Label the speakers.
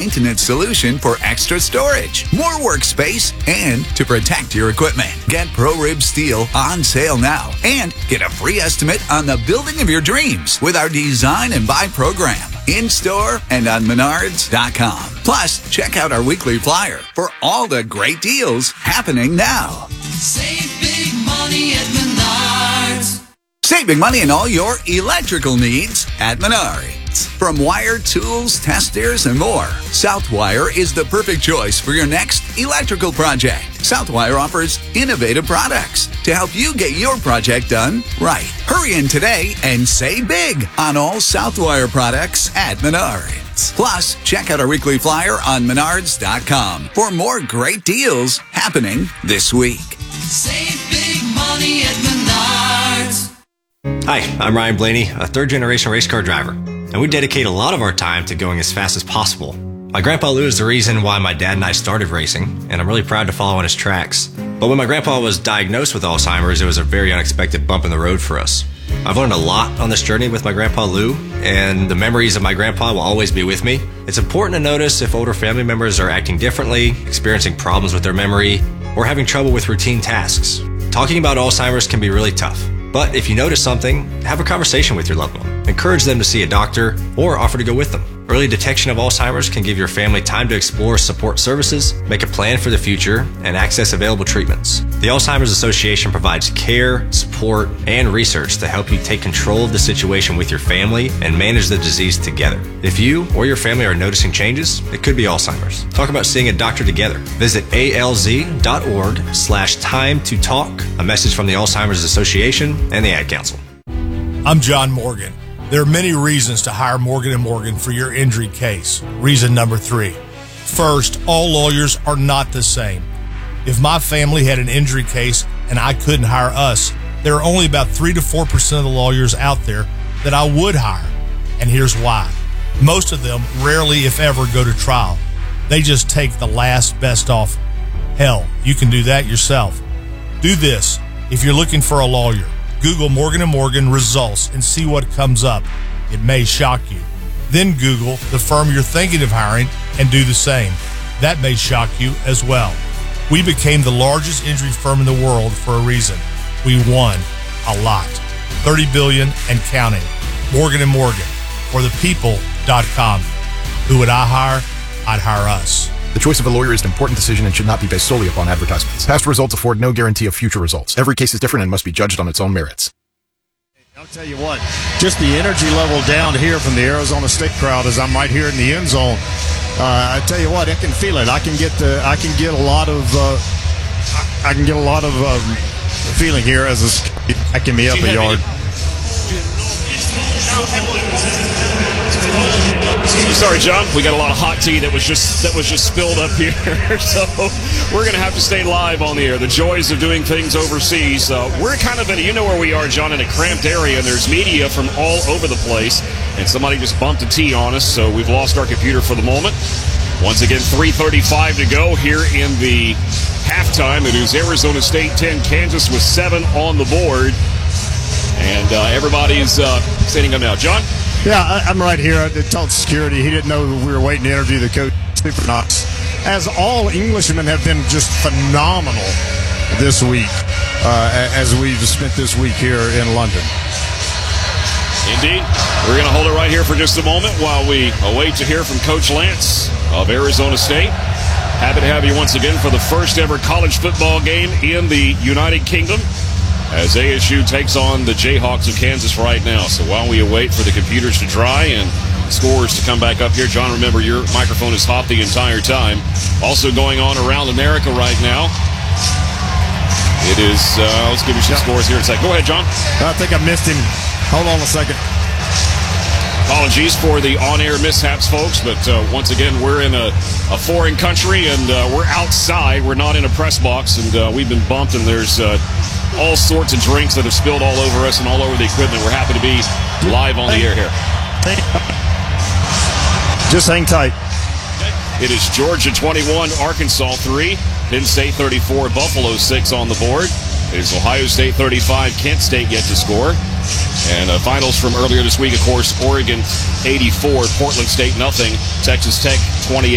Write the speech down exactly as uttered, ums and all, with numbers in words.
Speaker 1: maintenance solution for extra storage, more workspace, and to protect your equipment. Get ProRib Steel on sale now and get a free estimate on the building of your dreams with our Design and Buy program. In-store and on Menards dot com. Plus, check out our weekly flyer for all the great deals happening now.
Speaker 2: Save big money at Menards.
Speaker 1: Save big money in all your electrical needs at Menards. From wire, tools, testers, and more, Southwire is the perfect choice for your next electrical project. Southwire offers innovative products to help you get your project done right. Hurry in today and save big on all Southwire products at Menards. Plus, check out our weekly flyer on Menards dot com for more great deals happening this week.
Speaker 2: Save big money at Menards.
Speaker 3: Hi, I'm Ryan Blaney, a third-generation race car driver, and we dedicate a lot of our time to going as fast as possible. My grandpa Lou is the reason why my dad and I started racing, and I'm really proud to follow in his tracks. But when my grandpa was diagnosed with Alzheimer's, it was a very unexpected bump in the road for us. I've learned a lot on this journey with my grandpa Lou, and the memories of my grandpa will always be with me. It's important to notice if older family members are acting differently, experiencing problems with their memory, or having trouble with routine tasks. Talking about Alzheimer's can be really tough. But if you notice something, have a conversation with your loved one. Encourage them to see a doctor or offer to go with them. Early detection of Alzheimer's can give your family time to explore support services, make a plan for the future, and access available treatments. The Alzheimer's Association provides care, support, and research to help you take control of the situation with your family and manage the disease together. If you or your family are noticing changes, it could be Alzheimer's. Talk about seeing a doctor together. Visit alz.org slash time to talk. A message from the Alzheimer's Association and the Ad Council.
Speaker 4: I'm John Morgan. There are many reasons to hire Morgan and Morgan for your injury case. Reason number three. First, all lawyers are not the same. If my family had an injury case and I couldn't hire us, there are only about three to four percent of the lawyers out there that I would hire. And here's why. Most of them rarely, if ever, go to trial. They just take the last best offer. Hell, you can do that yourself. Do this. If you're looking for a lawyer, Google Morgan and Morgan results and see what comes up. It may shock you. Then Google the firm you're thinking of hiring and do the same. That may shock you as well. We became the largest injury firm in the world for a reason. We won a lot. thirty billion dollars and counting. Morgan and Morgan, for the people dot com. Who would I hire? I'd hire us.
Speaker 5: The choice of a lawyer is an important decision and should not be based solely upon advertisements. Past results afford no guarantee of future results. Every case is different and must be judged on its own merits.
Speaker 6: I'll tell you what, just the energy level down here from the Arizona State crowd as I'm right here in the end zone. Uh, I tell you what, I can feel it. I can get the, I can get a lot of, uh, I can get a lot of um, feeling here as it's backing me up a yard.
Speaker 7: Sorry, John. We got a lot of hot tea that was just that was just spilled up here, so we're going to have to stay live on the air. The joys of doing things overseas. Uh, we're kind of in a, you know where we are, John, in a cramped area, and there's media from all over the place, and somebody just bumped a tea on us, so we've lost our computer for the moment. Once again, three thirty-five to go here in the halftime. It is Arizona State ten, Kansas with seven on the board, and uh, everybody's uh, standing up now. John?
Speaker 6: Yeah, I, I'm right here. I told security he didn't know we were waiting to interview the coach. Super nuts. As all Englishmen have been just phenomenal this week, uh, as we've spent this week here in London.
Speaker 7: Indeed. We're going to hold it right here for just a moment while we await to hear from Coach Lance of Arizona State. Happy to have you once again for the first ever college football game in the United Kingdom, as A S U takes on the Jayhawks of Kansas right now. So while we await for the computers to dry and scores to come back up here, John, remember your microphone is hot the entire time. Also going on around America right now, it is, uh, let's give you some yep. scores here in a second. Go ahead, John.
Speaker 6: I think I missed him. Hold on a second.
Speaker 7: Apologies for the on-air mishaps, folks, but uh, once again, we're in a, a foreign country, and uh, we're outside. We're not in a press box, and uh, we've been bumped, and there's uh, all sorts of drinks that have spilled all over us and all over the equipment. We're happy to be live on the air here.
Speaker 6: Just hang tight.
Speaker 7: It is Georgia twenty-one, Arkansas three, Penn State thirty-four, Buffalo six on the board. It is Ohio State thirty-five, Kent State yet to score. And uh, finals from earlier this week, of course, Oregon eighty-four, Portland State nothing, Texas Tech twenty-eight.